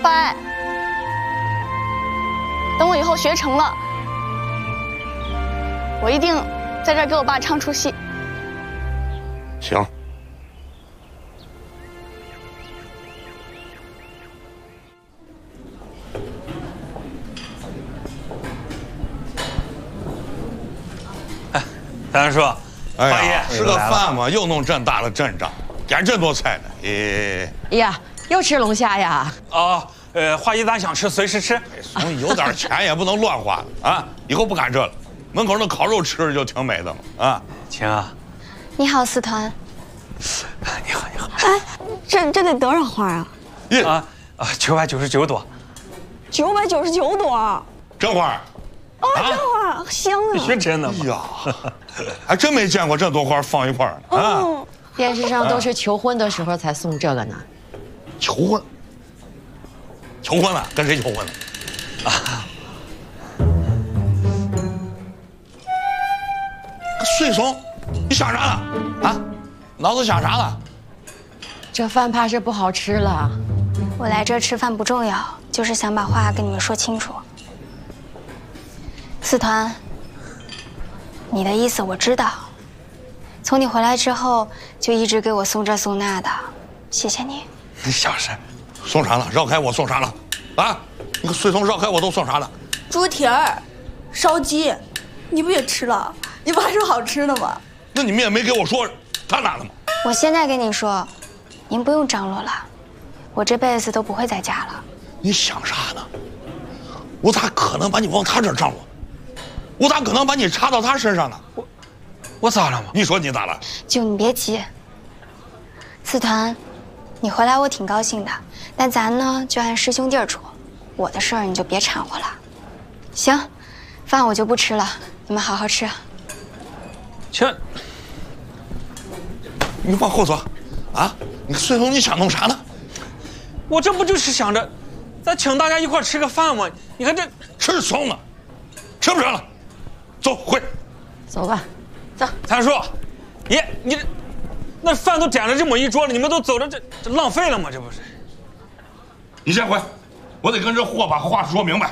爱。等我以后学成了，我一定在这儿给我爸唱出戏。 行。 哎，谭叔， 哎八爷吃个饭嘛，又弄这大的阵仗，点这多菜呢？ 哎呀，又吃龙虾呀？ 哦，花姨咱想吃随时吃。 怂，有点钱也不能乱花啊！以后不干这了。门口那烤肉吃着就挺美的了啊！ 晴啊， 你好，司团。 你好，你好。 哎，这得多少花啊 ？999朵。 999朵。 真花？ 哦，真花，香啊！ 必须真的。 哎呀，还真没见过这多花放一块儿啊！ 电视上都是求婚的时候才送这个呢。 求婚？求婚了？跟谁求婚了？啊！岁怂，你想啥呢？啊，脑子想啥了？ 这饭怕是不好吃了。 我来这吃饭不重要，就是想把话跟你们说清楚。司团，你的意思我知道。从你回来之后，就一直给我送这送那的，谢谢你。 你小声。 送啥了？绕开我送啥了？啊，你个岁怂绕开我都送啥了？ 猪蹄儿，烧鸡，你不也吃了？你不还说好吃的吗？ 那你们也没给我说他哪了吗？ 我现在跟你说，您不用张罗了，我这辈子都不会再嫁了。 你想啥呢？我咋可能把你往他这儿张罗？我咋可能把你插到他身上呢？ 我咋了吗？ 你说你咋了？ 就你别急。司团，你回来我挺高兴的，但咱呢就按师兄弟处，我的事儿你就别掺和了。行，饭我就不吃了，你们好好吃。 切， 你往后坐，啊！你岁怂你想弄啥呢？ 我这不就是想着，咱请大家一块吃个饭吗？你看这吃怂了，吃不成了，走回。 走吧，走。 谭叔，你这，那饭都点了这么一桌了，你们都走了，这浪费了吗？这不是？ 你先回，我得跟这货把话说明白。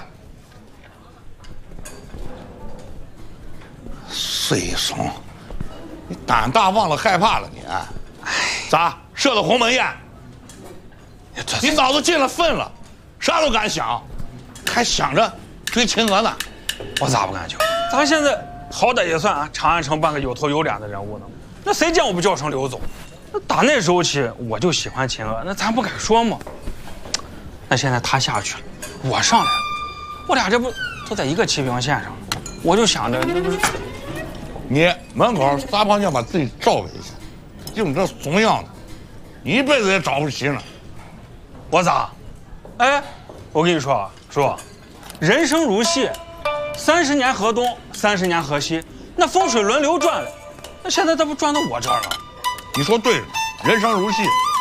岁怂，你胆大忘了害怕了你啊？咋设了鸿门宴？你脑子进了粪了，啥都敢想，还想着追秦娥呢？ 我咋不敢求？咱现在好歹也算啊长安城半个有头有脸的人物呢。那谁见我不叫声刘总？那打那时候起我就喜欢秦娥，那咱不敢说吗？那现在他下去了，我上来了，我俩这不都在一个起跑线上？我就想着，这不是你门口撒泡尿把自己照给一下，就你这怂样子，你一辈子也找不齐呢。 我咋？哎，我跟你说啊，叔，人生如戏，30年河东，30年河西，那风水轮流转了。那现在这不转到我这儿了？ 你说对了，人生如戏，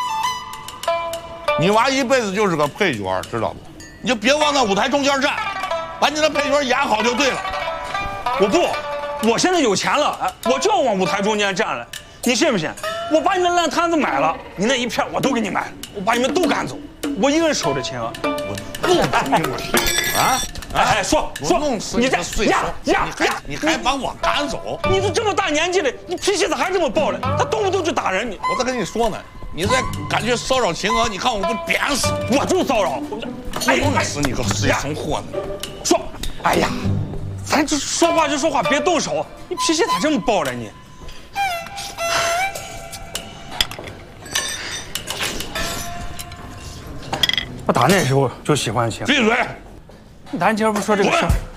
你娃一辈子就是个配角，知道不？你就别往那舞台中间站，把你的配角演好就对了。 我不，我现在有钱了，哎，我就要往舞台中间站了。你信不信？我把你那烂摊子买了，你那一片我都给你买了，我把你们都赶走，我一个人守着秦娥。 我弄死你我啊！ 哎，说弄死你这岁数，你还把我赶走？ 你都这么大年纪了，你脾气咋还这么暴呢？他动不动就打人你。 我在跟你说呢，你再敢去骚扰秦娥，你看我不扁死！ 我就骚扰， 弄死你个岁怂货呢！ 说，哎呀，咱这说话就说话，别动手。你脾气咋这么暴了你？我打那时候就喜欢秦。 闭嘴！ 咱今儿不说这个事儿。